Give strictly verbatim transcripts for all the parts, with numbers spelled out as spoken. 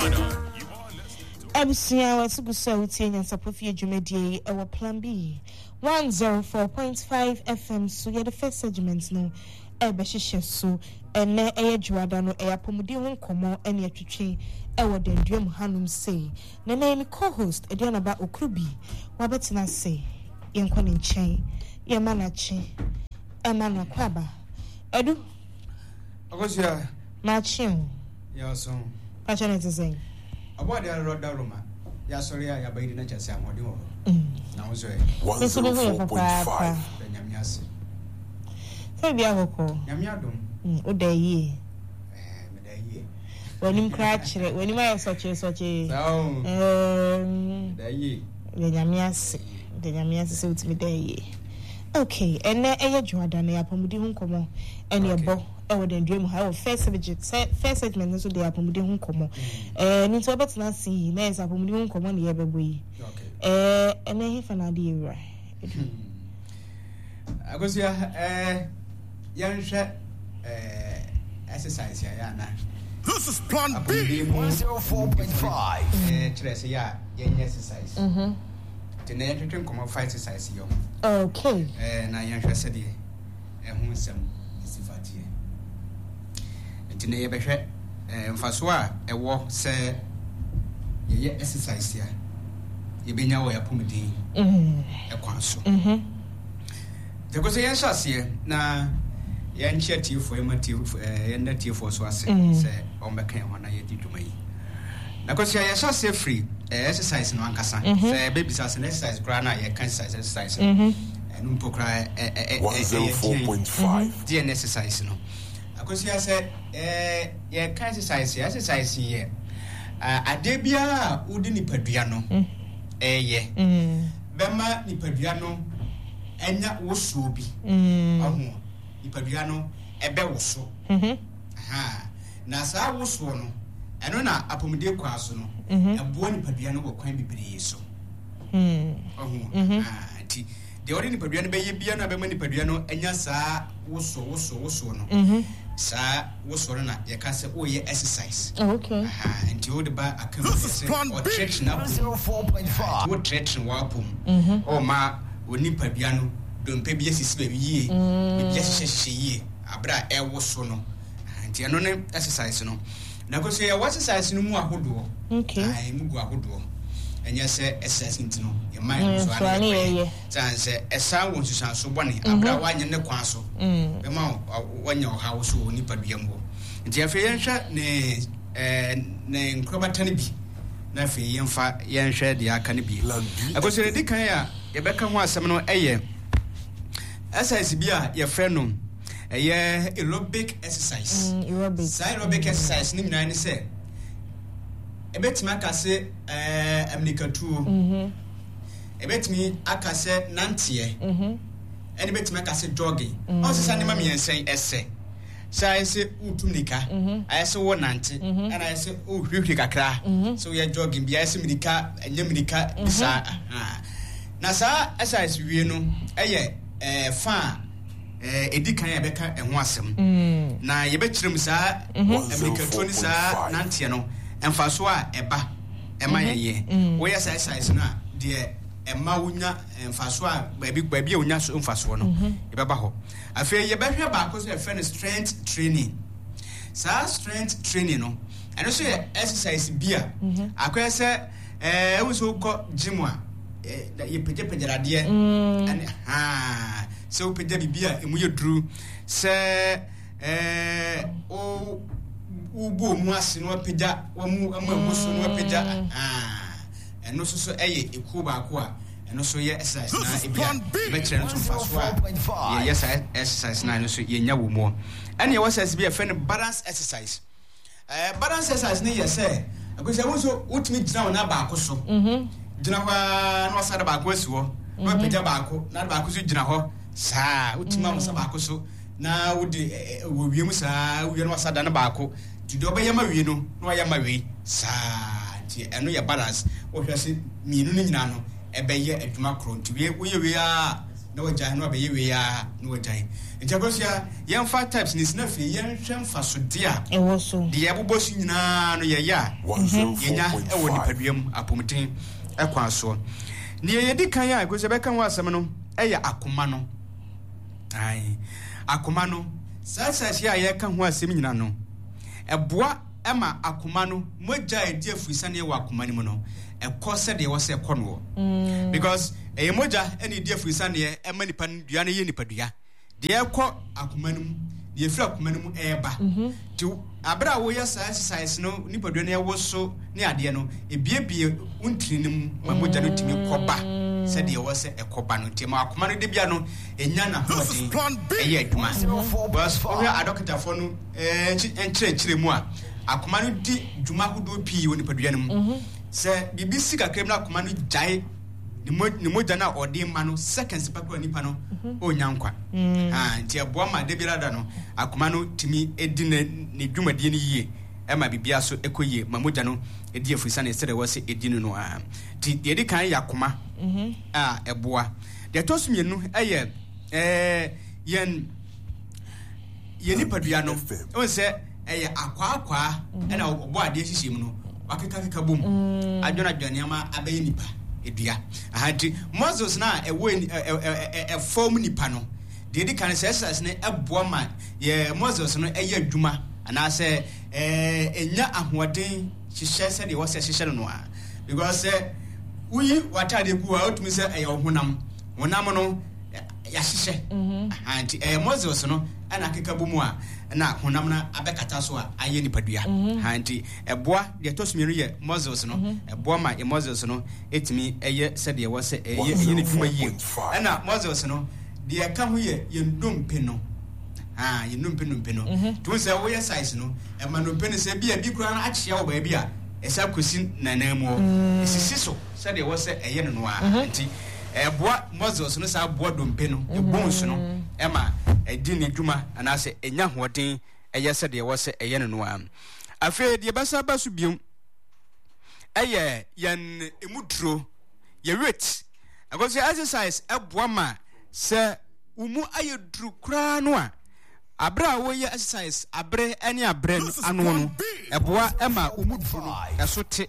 Abusia was Gusa Utian Sapofia Jumedi, our plan B one oh four point five F M. So you're the first segment no Ebeshisha so and ne air Juadano air Pomudi won't come on any a tree. Ewa den Drum Hanum say, the name co-host Ediana Ba Okrubi, Wabetina say, Yankonin chain, Yamanachi, Emana Kwaba, Edu Agosia Machin, Yason, Pachanet is saying. About the road Daruma, Yasoria, Yabaidi Natchez, Amodio. Now, sir, one oh four point five. Yamias. Fabiaco, Yamiadum, O day ye. When you crash it, when you might such a such a. Um, the Yamias, the Yamias suits me day. Okay, and then a Jordan, a Pomudi Huncomo, and your bow. Oh, then dream how first subject, first segment, so they are Pomudi Huncomo. And it's about not see, there's a Pomudi Huncomo the other way. Eh, and then he found an idea. I was here, eh, young shot, eh, exercise here, now. This is Plan B one oh four point five. Eh, Tracy, yeah, young exercise. Mm-hmm. The name can come out fight exercise, young. Okay. Eh, now young said, eh, who's some is the fat here. And today, a better, eh, Faswa, a walk, say, yeah, exercise here. You be now a pumidi, a council. Mm-hmm. There was a young shot here, now. Yan chat you for a motive, and that you for so say, on the can when I did to me. Now, because I shall say free exercise in one casa, say babies as an exercise, grana, a cancer exercise, and umpo cry one oh four point five. Dear exercise, no. Because I said, eh, yeah, cancer exercise, exercise here. A debia udini pediano, eh, yeah. Bema ni pediano, and that was so be. Ipaduano ebe woso mhm aha na saa woso no eno na apomide kwaso no ebo ni paduano wo kwan bibiri so mhm mhm ah ti de ori ni paduano be ye bia na be mani paduano enya saa woso woso woso no mhm saa woso no na ye ka se o ye exercise okay aha nti o de ba akamu se o stretch na one oh four point five. o stretch wa pom mhm o ma oni paduano don't pay B S C baby ye, just she abra air was so no, and the exercise no. Now, go say, what exercise no more would do? Okay, I move a good door. And yes, exercise into no, your mind so I say, a sound wants to sound so bunny, abra one in the council. The mount one your house will nip at Yambo. And the affair ne name Crobat Tanibi. Nafi young fat young shed the Akanibi. I go say the Dicaya, a beckham was some no air. Exercise bia your friend no eh aerobic exercise aerobic aerobic exercise ni nyina ni say e betimi aka se eh amnika two mhm e betimi aka se nante mhm e betimi aka se jogging o se sanima mi ensen esse sai se utumnika ai se wo nante and I say o hwehwe kakra so we jogging bia se midika enya midika bisa ah na sa exercise wie no eh eh fa eh edikan ya beka ehho asem na ye bekyerem saa emikatoni saa nantie no emfa so a eba ema ye wo ya sai sai na de ema wonya emfa so a baabi baabi a wonya so emfa so no ye beba ho afi ye behwe ba ko so e friend strength training saa strength training no eno so exercise bia akoye se eh wo so ko gym a ye peje pejerade and ha so peje bibia emu ye dru se eh o ubo mu ase no peja wa mu amu so no peja ah eno so so eye eku ba ko a eno so ye exercise na ebia be kire no so faso a ye yes exercise na eno so ye nya wo mu ene ye was be a friend balance exercise eh balance exercise ne ye say akosia wo so utimi dina na ba ko so mhm dina kwa no sada ba ko asiwo no peja ba ko na ba ko so dina ho saa utima mo sa ba ko so na wodi wo wiem saa wo no sada na ba ko di do be yama wie no no yama wie saa ti eno ye balance wo hwese minu ni nyina no ebe ye adwuma kro nti wie wo ye wie a na wagya no abeyi we ya na wagya ntia kosia yɛn fa types ni sina fe yɛn hwɛ mfa so dia ɛwɔ so de yɛbobɔ so nyinaa no yɛ ya yɛnya ɛwɔ nipaduam apomten ɛkwa so ne yɛdi kan ya kosia bɛka ho asɛm no ɛyɛ akoma no ai akoma no sasa sia yɛka ho asɛm nyina no ɛboa ɛma akoma no mogya edi afurisa ne wɔ akoma ne mu no ɛkɔ sɛ de wɔ sɛ ɛkɔ no because ɛyɛ mogya ɛne edi afurisa ne ɛma nipa dua ne yɛ nipadua de ɛkɔ akoma no mu de efira akoma no mu ɛɛba ti abra wo yɛ saa exercise no nipadua ne ɛwɔ so ne adeɛ no ebiebie untiri ne mu ma mogya no timi kɔba sɛ de wɔ sɛ ɛkɔba no nti ma akoma no de bia no enya na hoɔden ɛyɛ adwuma because wo yɛ adɔkitafo no ɛɛ nkyerɛkyerɛ mu a akoma no di dwuma hodo pii wɔ nipadua no mu sɛ bibi si kakra mu na akoma no gyae ne mogya na ɔde ma no seconds pakɔ nipa no ɔnya nkwa ah nti ɛboa ma de biara da no akoma no timi edi ne ne dwumadie no yie ɛma bibia so ɛkɔ yie ma mogya no edi afurisa ne sɛde wɔ sɛ edi no no ah ti de di kan yɛ akoma ah ɛboa de to so mienu ɛyɛ ɛɛ yɛn yɛn nipadua no ɔn sɛ ɛyɛ akwaakwa ɛna ɔbɔ adeɛ hyehyɛ mu no wakeka keka bom adwona adwane ama abɛyɛ nipa edua ahanti muscles na ɛwɔ ɛfɔm nipa no de di kan sɛ exercise ne ɛboa ma yɛ muscles no ɛyɛ adwuma anaasɛ ɛɛ enya ahoɔden hyehyɛ sɛ de wɔ sɛ hyehyɛ no a because sɛ uyi watade ku a otumi sɛ ɛyɛ honam honam no ya hyehyɛ ahanti ɛyɛ muscles no ana keka bom a na honam na abɛkata so a ayɛ nipadua ahanti ɛboa de to sumiri yɛ muscles no ɛboa ma e muscles no etimi ɛyɛ sɛ de wɔ sɛ ɛyɛ ɛyɛ ne dwuma yie ɛna muscles no de ɛka ho yɛ yɛndompe no ah yɛndompe nompe no to sɛ wo yɛ size no ɛma nompe no sɛ bia bi kura na akyea wo baabi a ɛsa kosi nanan mu esisi so sɛ de wɔ sɛ ɛyɛ no no a ahanti ɛboa muscles no sa boa dompe no bones no ɛma ɛdi ne dwuma anaasɛ ɛnya hoɔden ɛyɛ sɛ deɛ wɔ sɛ ɛyɛ no no a afei deɛ bɛsa ba so biom ɛyɛ yɛn emuduro yɛ weight akɔsɛ exercise ɛboa ma sɛ umu ayɛ duru koraa no a abrɛ a wɔyɛ exercise abrɛ ɛne abrɛ ano no ɛboa ɛma umuduro no ɛso te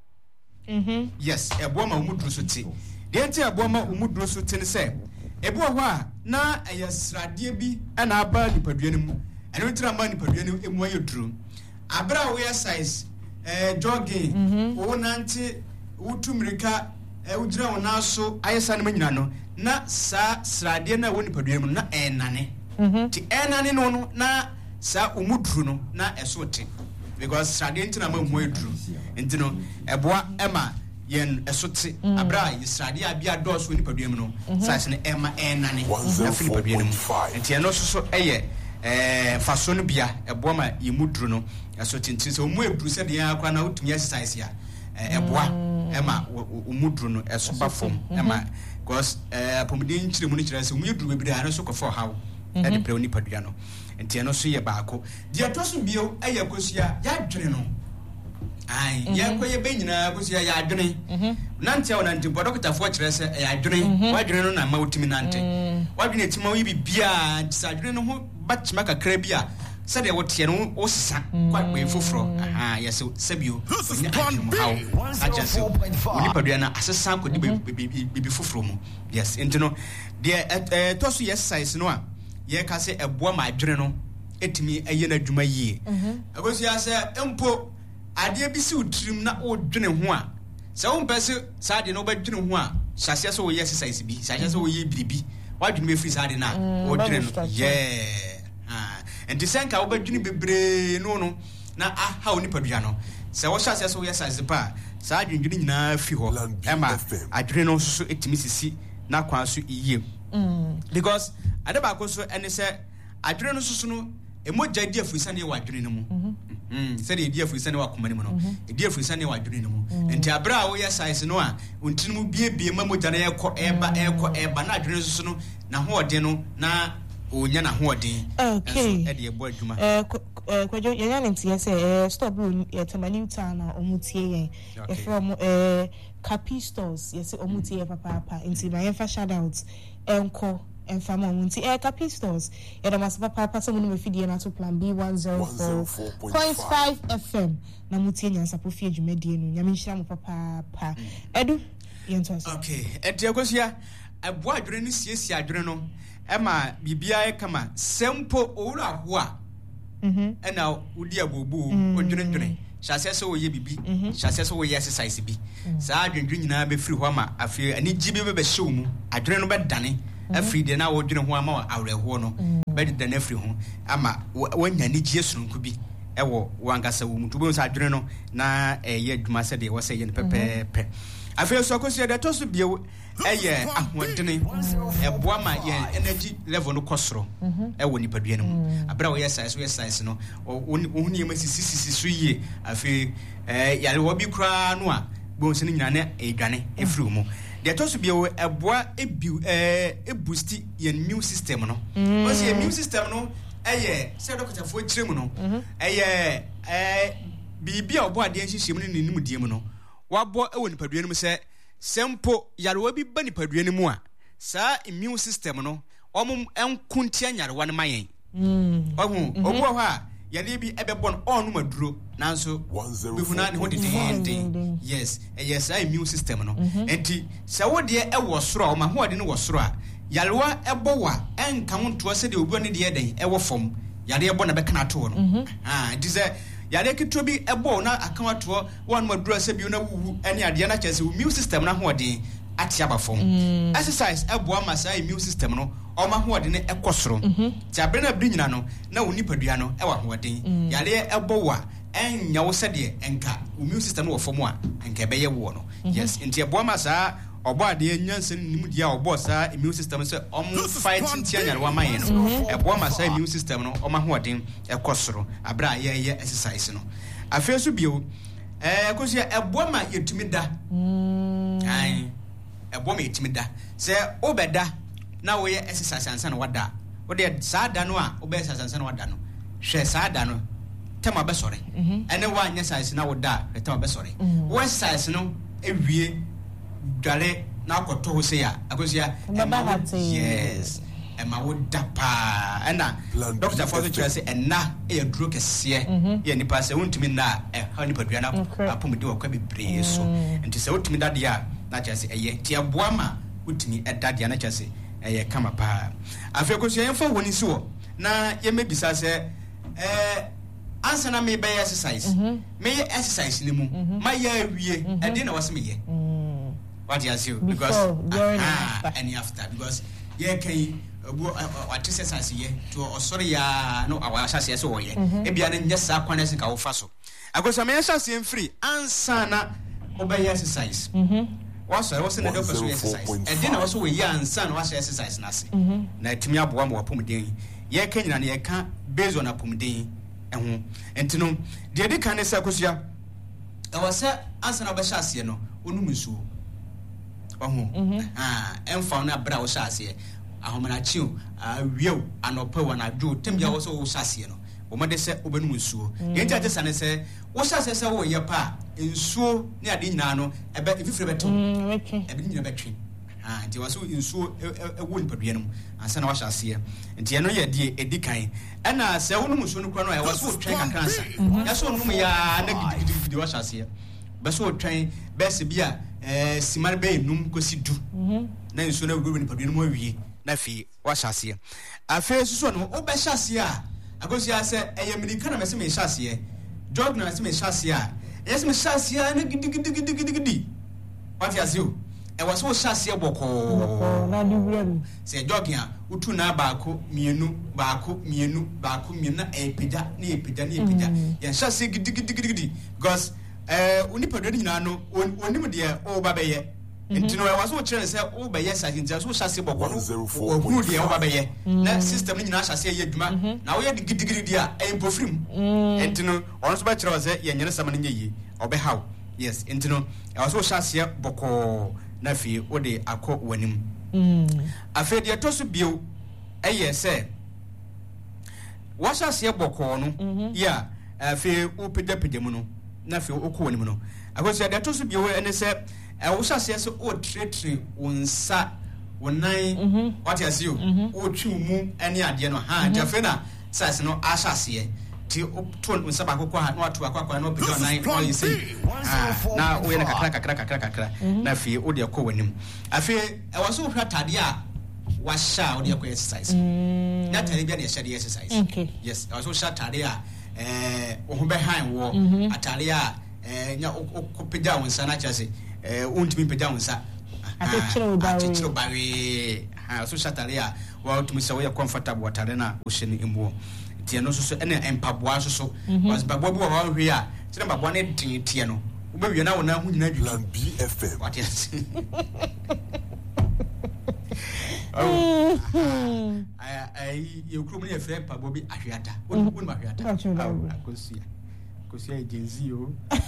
yes ɛboa ma umuduro so te deɛ nti ɛboa ma umuduro so te ne sɛ ebi wɔ hɔ a na ɛyɛ sradeɛ bi ɛna aba nipadua no mu ɛno ntira ma nipadua no emu ayɛ duro abra a wɔyɛ size ɛɛ jogging wo nante wo tumirika ɛɛ wo gyina wo nan so ayɛ sa no nyina no na saa sradeɛ na wɔ nipadua mu na ɛnane ti ɛnane no no na saa umuduro no na ɛso te because sradeɛ ntina ma mu ayɛ duro nti no ɛboa ɛma yen esote abra yisrade abia dɔso nipadua mu no size ne ema enane afili padua mu enti eno so so eye eh faso no bia eboa ma yemuduru no esote enti so mu eduru se de akwa na utumi exercise ya eboa ema umuduru no esoba fom ema because eh apomden nkyire mu no kyerɛ se mu eduru bebire ano so kɔfɔ hawo e de pre nipadua no enti eno so ye baako de atoso bio eye kosua ya dwene no ai ya ko ye benyina ko sia ya adwene nante ya nante bodokta fo kyerɛ sɛ ya adwene wadwene no na ma utimi nante wadwene tima wo bibia sa adwene no ho batma kakra bia sɛ de wote no wo sesa kwa kwe foforo aha yes sabio ni adwene hawo agase woni padua na asesa ko de bibi foforo mu yes enti no de to so yes size no a ye ka sɛ eboa ma adwene no etimi aye na dwuma yie agosia sɛ empo adeɛ bi si utrim na o dwene ho a sɛ wo mpɛse saa de no ba dwene ho a hyase sɛ wo yɛ exercise bi hyase sɛ wo yɛ biribi wa dwene be free saa de na o dwene no yeah ah and the senka wo ba dwene bebre no no na aha oni padua no sɛ wo hyase sɛ wo yɛ exercise pa saa dwene dwene nyina fi ho ɛma adwene no so etimi sisi na kwan so iye because ade ba ko so ɛne sɛ adwene no so no emoja di afurisa ne wa adwene no mu mm sɛ de di afurisa ne wa koma ne mu no di afurisa ne wa adwene no mu enti abra a wo yɛ size no a ontini mu biebie ma moja na yɛkɔ ɛba ɛkɔ ɛba na adwene so no na hoɔden no na onya na hoɔden okay ɛde ɛbɔ adwuma eh eh kwajo yenya ntie say eh stop room eh Tamani town na omutie yen e from eh Capi stores yes omutie papa papa nti my fa shout out enko enfama omunti eh Capi stores e da mas papa papa so mu me fidie na to plan B one oh four point five F M na mutie nyansa po fie dwumadie no nyame nhira mo papa papa edu yento okay etia kosia abo adwene ni siesie adwene no ema bibia e kama sempo owura ho a mhm ena udi abobu odwene dwene chase so ye bibi chase so ye exercise bi saa adwendwe nyina be free ho ama afi ani gibe be be show mu adwene no be dane afri de na wodwene ho ama awre ho no be de na afri ho ama wanya ni gie sununku bi ewo wangasa wo mutu bo sa adwene no na eye adwuma se de wo se ye pepe pe afi so akosi de to so bie eye ahwodene eboa ma ye energy level no kosoro ewo nipadua no mu abra wo yes size wo size no ohuni ye masisi sisi so yie afi eh yale wo bi kra no a bo se nyina na edwane efiri mu de to so bie eboa ebi eh e boost ye immune system no o se immune system no eye se doctor fo kire mu no eye eh bibia obo ade nhihye mu ne nimu die mu no wabo ewo nipadua no mu se sempo yarewa bi ba nipadua ne mu a saa immune system no omum enkuntia yarewa ne mayen mm ohu obu ho a yare bi ebebo no onu maduro nanso bihuna ne ho de yes yes saa immune system no enti sa wo de e wo soro o ma ho de ne wo soro a yarewa ebo wa enka wonto se de obu ne de den e wo fom yare ebo na be kana to no ah dize yare kitobi ebo na akawato one madura se bi na wuwu ene ade na chese immune system na hoɔden atia ba fom exercise ebo ama sa immune system no o ma hoɔden ne ekosoro ti abena bi nyina no na woni padua no e wa hoɔden yare ebo wa enya wo se de enka immune system no wo fom a enka be ye wo no yes nti ebo ama sa obo ade nyanse nimu dia obo sa immune system se om fight ntia nyare wa maye no ebo ama sa immune system no o ma hoɔden ekosoro abra ye ye exercise no afeso bio eh kosi ebo ama yetumi da ai ebo ama yetumi da se obeda na wo ye exercise ansa na wada wo de sa da no a obe exercise ansa na wada no hwe sa da no tema be sore ene wa anya exercise na wo da tema be sore wo exercise no ewie dare na akoto ho se ya akosia yes ema wo dapa ena doctor for the say ena e duro kese ye nipa se wontumi na e ha nipa dua na apomde wo kwa bebre so enti se wotumi dade ya na chase eye ti aboa ma wotumi edade ya na chase eye kama pa afi akosia yemfa woni si wo na ye mebisa se eh ansa na me be exercise me exercise ni mu ma ya wie e de na wase me ye what you say because during ah, uh, and after because yeah can what exercise ye to osori ya no awa asase so wo ye e bia na nya sa kwana sin ka wo fa so agoso me asase free ansa na obey exercise mhm wasa wasa na do person exercise e dey na wasa wo ye ansa na wasa exercise na se na etimi aboa ma wapomden ye ka nyina na ye ka based on apomden eho entino de de kan se akosia e wasa ansa na obesha ase no onu musuo ohu ah emfa na bra wo shase ahomana chiu awieu anopa wana dwo tembia wo so wo shase no wo mede se obenu nsuo yenti ate sane se wo shase se wo ye pa nsuo ne ade nyina no ebe ififire beto ebe nyina betwe ah nti waso nsuo ewo nipadua no ansa na wa shase nti eno ye die edikan ena se wo no nsuo no kura no e waso twen kakransa ya so no ya na gidigidi wa shase be so twen be se bia eh simar be num kosi du mhm na nso na gbe ni padua no mu awie na fi wa shase afi susu no o be shase a akosi ase eye mirika na mese me shase jog na mese me shase a yes me shase a na gidi gidi gidi gidi gidi what you say e was so shase boko na di wura se jog ya utu na baako mienu baako mienu baako mienu na e pija na e pija na e pija ya shase gidi gidi gidi gidi because eh uni padua nyina no onim de o ba beye ntino e waso kire se o beye sa ntia so shase boko o hu de o ba beye na system nyina shase ye dwuma na wo ye gidigidi dia e pofrim ntino ono so ba kire se ye nyene sama ne yi o be how yes ntino e waso shase boko na fi o de akọ wanim mm afi de to so bio e ye se wasa se boko no ya afi upeda peda mu no na afi okọ wani mu no akoso da to so bi wo ene se e wo sase se o tretre wonsa wonan what you see o twu mu ene ade no ha jafe na sase no asase ti to wonsa ba kokọ ha no ato akwa na opeda nan o yisi na o ye na kakra kakra kakra kakra na afi o de okọ wani mu afi e wo so hwa tade a wa sha o de okọ exercise na tade bia de sha de exercise yes I was so sha tade a eh o ho be han wo atade a eh nya o peda wonsa na chase eh untimi peda wonsa atechiro bawe atechiro bawe ha so shatale a wa utumi se we comfortable atare na o hye ne emuo tie no so so ene empaboa so so was babo bi wo ha hwe a tie babo na tin tie no wo be wie na wona hu nyina dwi B F M what is oh ai ai ye krum ne fe pabo bi ahweata wonu wonu ahweata akosia akosia agency o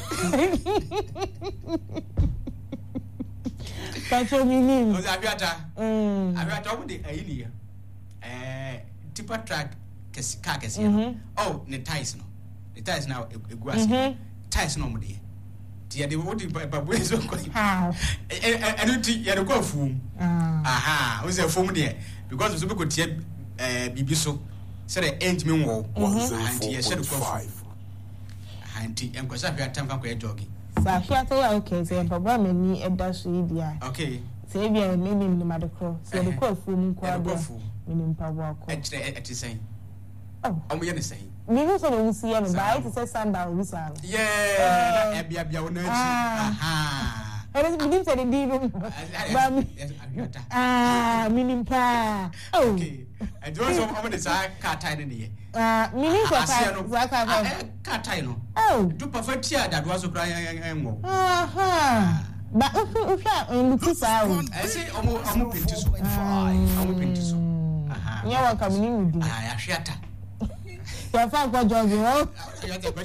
Pacho mini. O abiata. Mm. Abiata wo de ayi ni ya. Eh tipper track kesi car kesi ya. Oh, ne tires no. The tires now egu ase. Tires no mo de. Ti ya de wo de babu eso ko. How? Eh enu ti ya de ko fum. Aha, o se fum de because so be ko tie eh bibi so. Say the end me wo. Anti ya share ko fum. Anti em ko sa abiata mfa ko e jogging. Sa fiato ya okay say papa mani eda so idia okay say bia me me ni madekro say de ko fu mu kwa bia me ni mpawo akọ e tire e tisen oh omo ye ne sen me no so no si ya no ba it say sandal we sa yeah e bia bia wona chi aha e be dim say de di no ba mi ah me ni mpa oh okay I do so omo de sa car tie ne ah me ni ko fa za ka fa car tie no oh do perfect here that was so cry enwo aha ba ufu ufu nti sa o I say omo omo pinti so omo pinti so aha nya wa ka me ni mudi ah ya hweata ya fa ko jogi ho ya te ko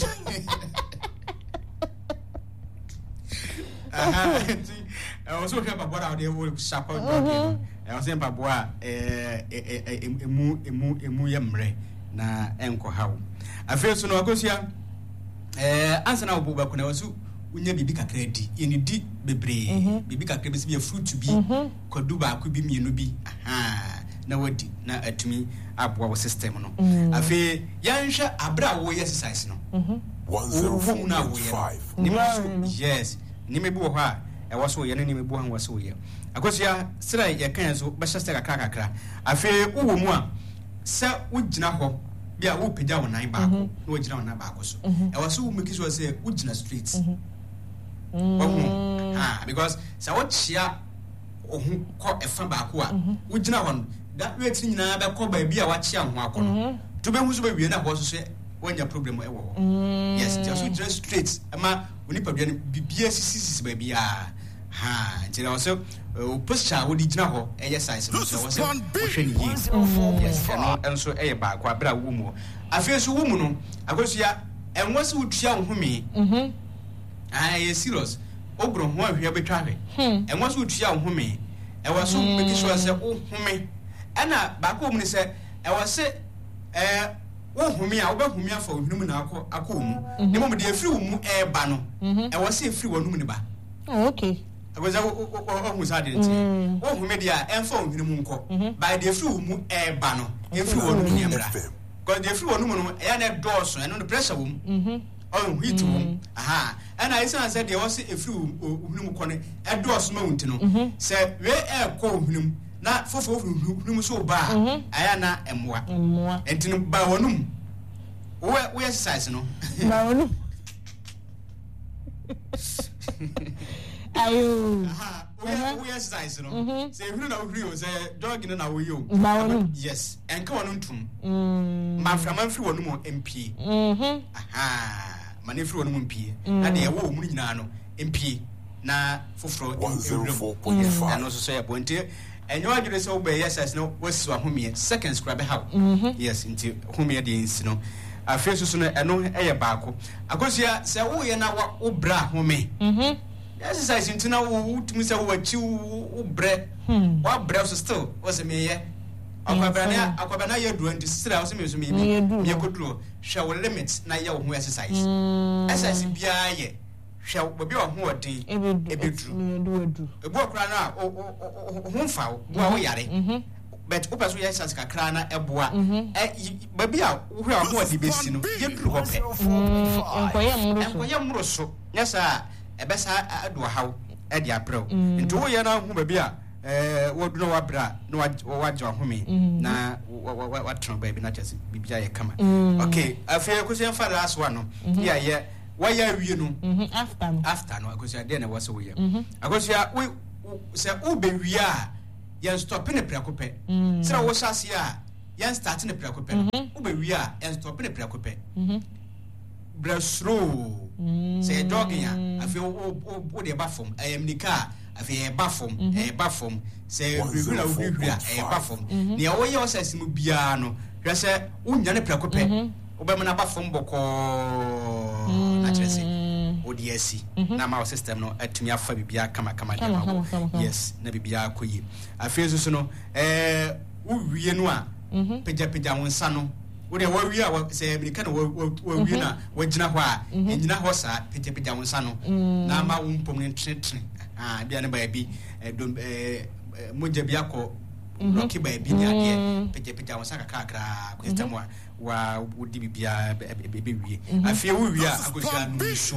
aha I was so happy about how they were sharp jogi I was saying baboa eh emu emu emu yemre na enko hawo afei so no akosia eh ansa na obo ba kuna wasu unya bibi kakra di yeni di bebre bibi kakra bi se bi fruit bi kodu ba ko bi mienu bi aha na wadi na atumi aboa wo system no afei yanhwe abra wo exercise no one oh four point five yes ni mebi wo ha e waso ye ni mebi wo ha waso ye akosia sira ye kan so ba hyese kakra kakra afei wo mu a se ugina ho bia wo pagya wonan baako na wo gina wonan baako so e waso wo meki so se ugina straight mhm ah because sa wo chia ohun ko efa baako a wo gina ho that way tin nyina ba ko ba bia wa chia ho akọ to be hu so ba wie na ho so so wonya problem e wo yes just ugina straight ama oni padua ni bibia sisi sisi ba bia ha nti na so o posture wo di gina ho eye size no so wo se hwe ni yi yes no enso eye ba kwa bra wo mu afie so wo mu no akosua enwo se utua wo humi mhm ah ye serious ogro ho ahwe betwa hwe enwo se utua wo humi e wo so make sure se wo humi ana ba ko mu ni se e wo se eh wo humi a wo ba humi afa ohunum na akọ akọ mu ne mo de afiri wo mu e ba no e wo se afiri wo num ni ba okay because o o sade nti o hu media enfa ohwene mu nko by the free mu e ba no e free wonu mu yemra because the free wonu mu no e na dose and no pressure wom mhm o heat wom aha and I say said there was e free ohwene mu ko no e dose ma wunti no say we e ko ohwene mu na fofo ohwene mu so ba aya na emwa emwa enti no ba wonu mu we we exercise no ba wonu ayo aha we we exercise no say ehunu na ohuri o say dog na wo yo yes enka wonu ntum mm ma fra man firi wonu mo mp mhm aha ma ne firi wonu mo mp na de wo mu nyina no mp na foforo one oh four point five and also say a point enyo adwere say wo be exercise no wasiwa homie seconds kra be how yes nti homie de nsi no afesu so no eno eye baako akosia say wo ye na wo bra homie mhm exercise ntina wo utumi say wo achi wo bre wo bre so still wo say me ye akwabana akwabana ye do anti sira wo se me so me bi me koduro hwe wo limit na ye wo ho exercise exercise bia ye hwe wo bi wo ho odin ebedru me do ebu okra na ho mfa wo wo yare but wo person yes as kakra na eboa eh baby a wo hwe ho odi besi no ye duru ho pe enkoye muro so enkoye muro so nyesa ebesa ado hawo e dia brew nti wo ye na ho baby a eh wo dunu wa bra no wa gya home na wa tron baby na chese bibia ye kama okay afia ko se fa last one no ya ye wa ya wie no after no after no akosia de na wo se wo ye akosia we se u be wie a yen stop ne prekope sira wo sase a yen start ne prekope u be wie a yen stop ne prekope brasro se dog ya afia o de ba fom ayamnika afia e ba fom e ba fom se rewura rewura e ba fom ne wo ye osase mu bia no hwe se unya ne prekope obem na ba fom boko na chese odiasi na ma system no atumi afa bibia kama kama dem yes na bibia koyi afia so no eh uwie no a peja peja wonsa no wo de wa wie a se america no wa wie na wa gina ho a engina ho sa peja peja wonsa no na ma wo mpom ne tretre ah bia ne ba bi eh moja bia ko roki ba bi ni ade peja peja wonsa kakakra ko system wa wa wodi bibia bebe wie afia wo wie a agosia no so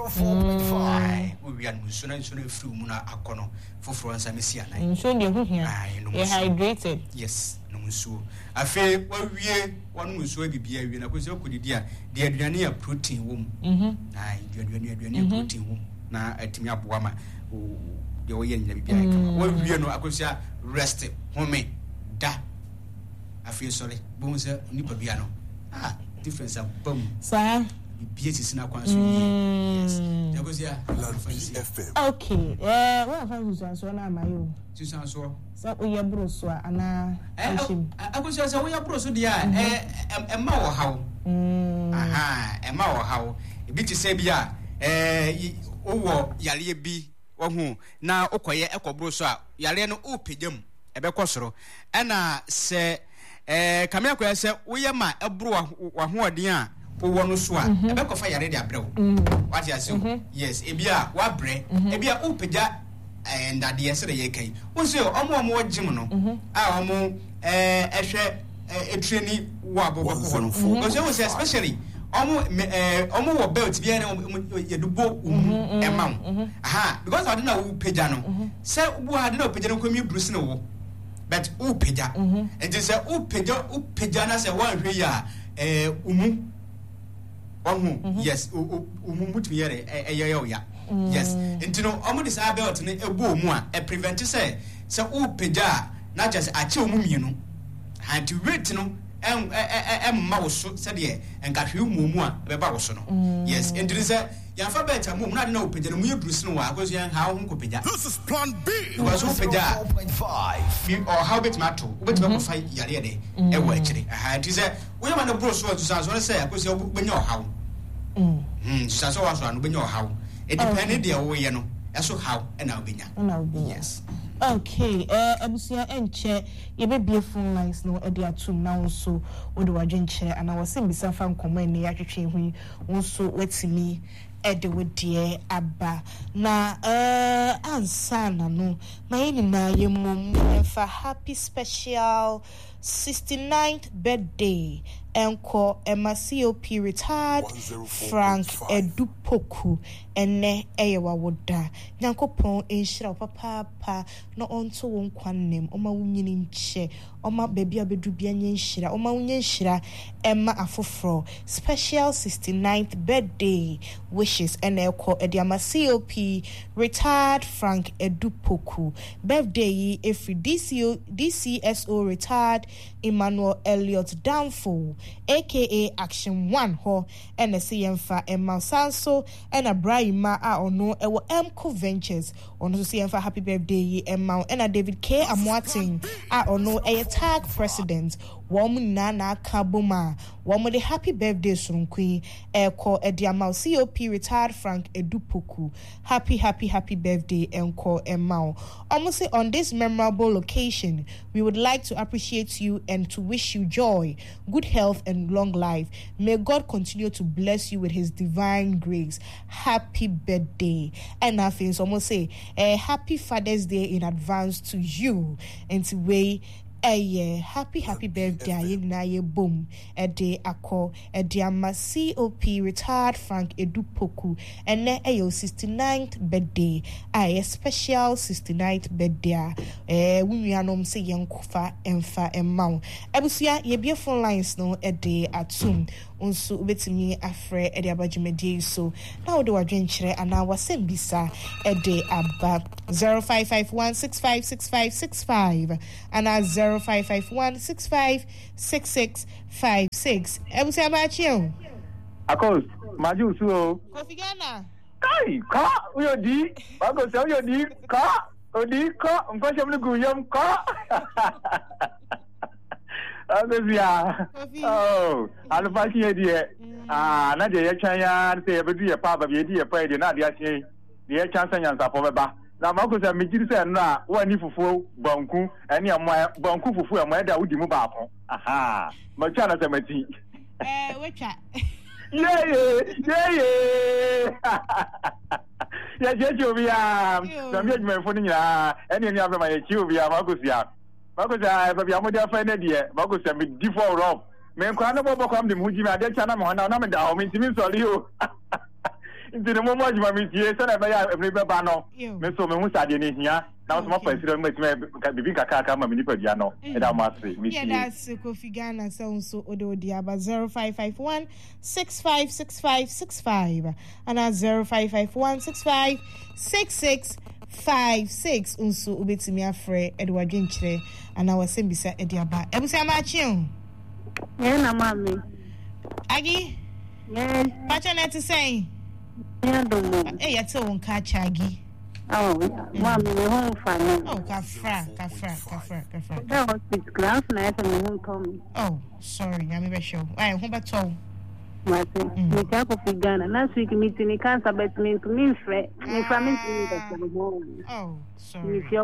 wo wie no so na so na fru mu na akono foforo ansa mesia nan so de ho hia e hydrated yes no so afia wo wie wonu so bibia wie na agosia kodidi a de aduane ya protein wo mu mhm ai aduane aduane protein wo na atimi aboa ma de wo ye nyina bibia kama wo wie no agosia rest home da afia sorry bonza nipa bia no ah difference abam sa bia sisina kwan so yes jagosia F M okay eh what have you so na amayo sisina so sa oye bro so ana ashim agosia sa oye bro so dia eh emma wo hawo aha emma wo hawo ebi ti se bia eh owo yare bi wo hu na okoye ekobro so a yare no opegyam ebekọ soro ena se eh kamia kwa se woye ma ebro wa hoodin a wo no so a ebekọ fa yare de abrew what you say yes ebia wa bre ebia opegya eh ndade yesere ye kai wo se omo omo jim no a omo eh ehwe etreni wo abobo ko no wo se wo se especially omo eh omo wo belt bia na yedubo umu ema aha because ade na wo pegya no se wo ade na pegya no komi bruce no wo but u pegya and say u pegya u pegya na say wan hwe ya eh umu ohu yes umu mutumi yere eye ye ya yes intino omo de say belt no ebu omu a e prevent say say u pegya na just ache omu mienu anti weight no em em ma wo so se de enkahwe umu omu a be ba wo so no yes intino say ya fa beta mu na de na u pegya no mu ye bruce no wa akoso yan ha ho ko pegya This is plan B was so pegya four point five or how bit matter ubet ba ko fa yare de e wo akire aha ti say wo ma na bro so to san so say akoso benya o hawo mm mm san so wa so anu benya o hawo e depend de wo ye no e so hawo e na obenya yes okay eh abusia enche ye be be phone lines no e dey atum na so wo de wadwenche ana wo se mbisa fa nkomo ne ya twetwe hu wo so watimi ede wodie aba na eh ansana no na yini na yemom fa happy special sixty-ninth birthday enko Emma C O P retired Frank Edupoku ene eyewa woda nyankopon enhira papa pa no onto won kwanem oma wunyini nche oma baby abedu bia nyenhira oma wunyenhira Emma afoforo special sixty-ninth birthday wishes ene eko Emma C O P retired Frank Edupoku birthday every D C O D C S O retired Emmanuel Elliot Danfo aka Action One ho and a C M fa Emma Sanso and a Brahima a ono ewo Emco Ventures ono so C M fa happy birthday Emma and a David K Amwating a ono a tag president woman nana kaboma woman the happy birthday sonkwi eko ediamau C O P retired Frank Edupoku happy happy happy birthday enko Emma. Almost on this memorable occasion we would like to appreciate you and to wish you joy, good health and long life. May God continue to bless you with his divine grace. Happy birthday. And I feel almost say a happy Father's Day in advance to you and to way a happy happy birthday na ye boom a day ako a diama C O P retired Frank Edupoku and ne a sixty-ninth birthday a special sixty-ninth birthday eh we anom say yankufa emfa emma ebusia ye be phone lines no a day atum unso ubetimi afre e de abajumedie so na wo de wadwenkyere ana wasem bisa e de aba zero five five one six five six five six five ana zero five five one six five six six five six ebusi abachio akos maju suo kofigana kai ka uyodi bako se uyodi ka odi ka mfashe mlugu yam ka Abia. Oh, I'll find you dear. Ah, not the China, say, but dear Papa, be dear, pray the not the Achi, the chance and Papa. Now, Marcus and Mijis and now, one if for Bonku, and your Bonku for my dad would move up. Aha, my channel is a Eh, which I. Yeah, yeah, yeah. Yes, yes, you'll be a man for you, any other my Chuvia, Marcus. Because I have a model friend idea, because I'm with default of men can't overcome the Mujima, that channel, and I'm in the home in you. Into the moment you miss yes, and I have every banner. Mister Musa in here. Now, my president can be Kaka, Manipodiano, and I must say, yeah, that's Kofi Ghana sounds so Odo Diaba zero five five one six five six five six five and at zero five five one six five six six five six unso ubetimi afre Edward Jenchre and our sembisa ediaba ebusa machion yeah na mami agi yes pacha net say yeah do mo eh yate won ka chagi oh mami we home fan oh kafra kafra kafra kafra that was six class na ete me home come oh sorry yami be show why ho beto Mate, me ka ko figana. Last week meeting me cancer but me to me friend. Me family me that go. Oh, sorry. Me feel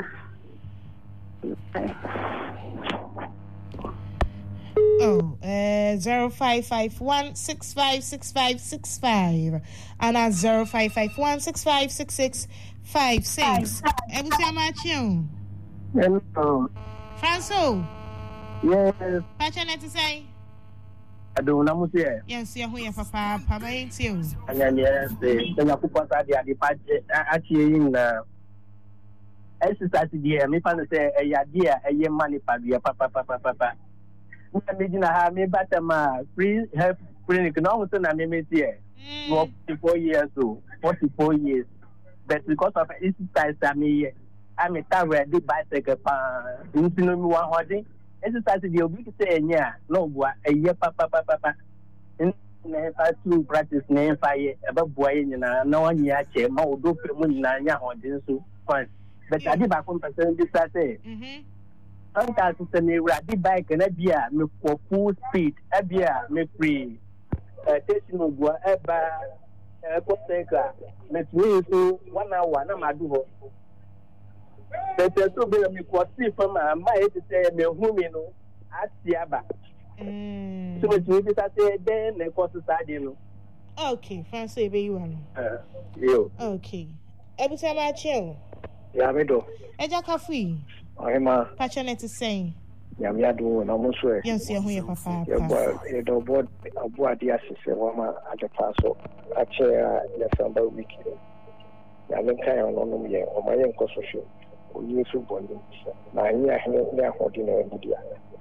Oh, uh, zero five five one six five six five six five and at zero five five one six five six six five six. Ebusi amachion. Hello. Franco. Yes. Pacha net say. I don't know what you Yes, you're here, Papa. Papa, ain't you? And yes, the Yakupa, the Apache, actually in the exercise, dear, me fan say, a year, a year money, papa, papa, papa. Imagine I have me better, ma, free help clinic, no, so I may here. forty-four years old, forty-four years. But because of exercise, I'm here. I'm a tower, the bicycle, you know me one holiday. Exercise the obi say enya no boa eye papa papa papa in na fa to practice na fa ye eba boa ye nyina na wanya ache ma odo pe mu nyina nya hodin so fine but ade ba ko person bi say mhm anta to say me radi bike na bia me ko full speed e bia me free eh station boa e ba e ko sekra me three so one hour na ma do ho. But there's so many people see from my mind to say, me who me know, at Siaba. So much maybe I say, then the course is adding. Okay, Francis, be you one. You. Okay. Every time I chill. Yeah, me do. Eja Kafi. I'm a passionate to say. Yeah, me do, no more swear. Yes, you're here, Papa. Yeah, boy, you know, board, a board, the assistant, woman at the paso, a chair, the Samba week. Yeah, then kind of no me, or my young social. You so bonding. Now, I have no ordinary media.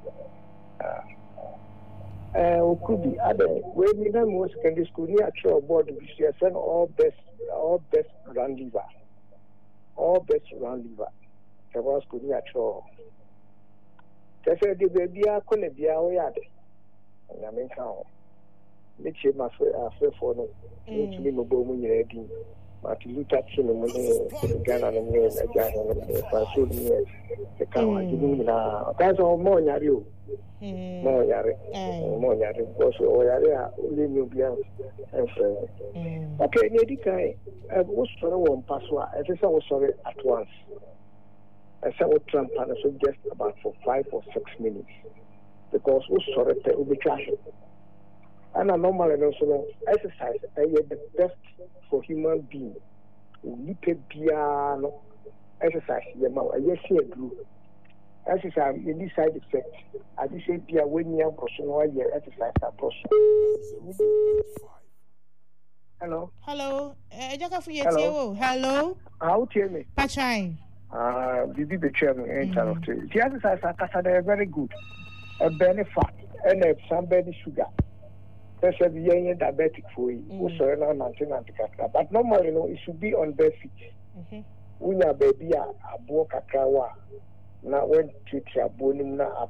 Uh, could be other. When we know most secondary school, near actual board, we send all best, all best run liver, all best run liver. The was could be actual. They said the baby are going to be our yard. na me ka ho me che ma fe afe for no me tumi no bo mu nyira di Martin Luther King mo ne Ghana no me na ja no me fa so ni e ka wa di ni na ka so mo nyare o mo nyare mo nyare ko so o yare a le ni obi an en fe okay ni di kai e wo so wo mpa so a e se wo so at once I saw Trump and so just about for five or six minutes because we saw it will be crashing. And I normally also exercise is the best for human being. We pay piano exercise. Yes, here do exercise in this side effect. I just say be when you have personal exercise approach. Hello. Hello. Eh, jaka fu yeti wo. Hello. How tell me? Pachai. Ah, Bibi Betray me interrupted. The exercise are very good. A benefit and a some benefit sugar. That's a young diabetic for you. Also, no maintenance, but normally, you know, it should be on bare feet. When your baby a book a kawa, now when teacher boning na